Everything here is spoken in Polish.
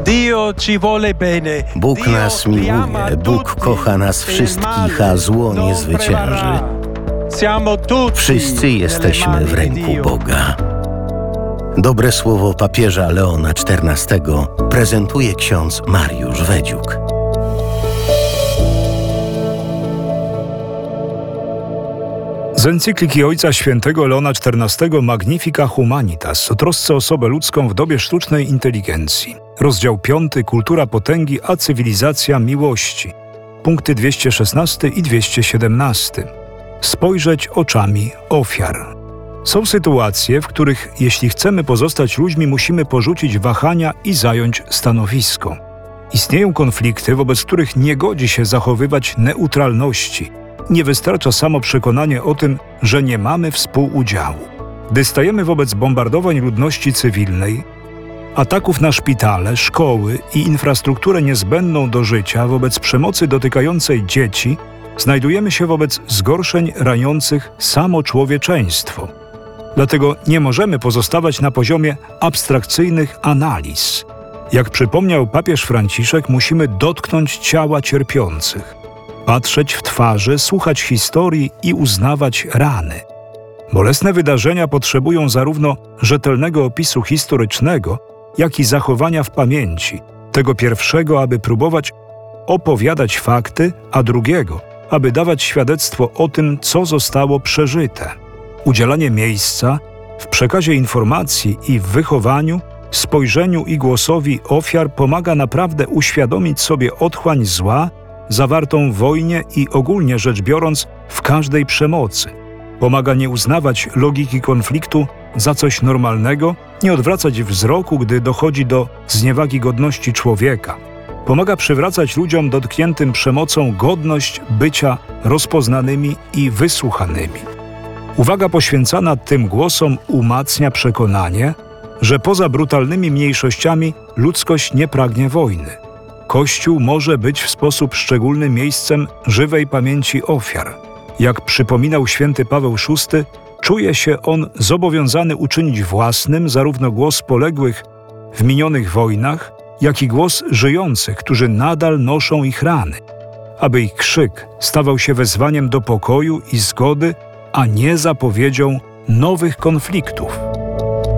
Bóg nas miłuje, Bóg kocha nas wszystkich, a zło nie zwycięży. Wszyscy jesteśmy w ręku Boga. Dobre słowo papieża Leona XIV prezentuje ksiądz Mariusz Wedziuk. Z encykliki Ojca Świętego Leona XIV Magnifica Humanitas o trosce o osobę ludzką w dobie sztucznej inteligencji. Rozdział 5. Kultura potęgi a cywilizacja miłości. Punkty 216 i 217. Spojrzeć oczami ofiar. Są sytuacje, w których jeśli chcemy pozostać ludźmi, musimy porzucić wahania i zająć stanowisko. Istnieją konflikty, wobec których nie godzi się zachowywać neutralności. Nie wystarcza samo przekonanie o tym, że nie mamy współudziału. Gdy stajemy wobec bombardowań ludności cywilnej, ataków na szpitale, szkoły i infrastrukturę niezbędną do życia, wobec przemocy dotykającej dzieci, znajdujemy się wobec zgorszeń raniących samo człowieczeństwo. Dlatego nie możemy pozostawać na poziomie abstrakcyjnych analiz. Jak przypomniał papież Franciszek, musimy dotknąć ciała cierpiących, patrzeć w twarze, słuchać historii i uznawać rany. Bolesne wydarzenia potrzebują zarówno rzetelnego opisu historycznego, jak i zachowania w pamięci, tego pierwszego, aby próbować opowiadać fakty, a drugiego, aby dawać świadectwo o tym, co zostało przeżyte. Udzielanie miejsca w przekazie informacji i w wychowaniu, spojrzeniu i głosowi ofiar pomaga naprawdę uświadomić sobie otchłań zła zawartą w wojnie i ogólnie rzecz biorąc w każdej przemocy. Pomaga nie uznawać logiki konfliktu za coś normalnego, nie odwracać wzroku, gdy dochodzi do zniewagi godności człowieka. Pomaga przywracać ludziom dotkniętym przemocą godność bycia rozpoznanymi i wysłuchanymi. Uwaga poświęcana tym głosom umacnia przekonanie, że poza brutalnymi mniejszościami ludzkość nie pragnie wojny. Kościół może być w sposób szczególny miejscem żywej pamięci ofiar. Jak przypominał święty Paweł VI, czuje się on zobowiązany uczynić własnym zarówno głos poległych w minionych wojnach, jak i głos żyjących, którzy nadal noszą ich rany, aby ich krzyk stawał się wezwaniem do pokoju i zgody, a nie zapowiedzią nowych konfliktów.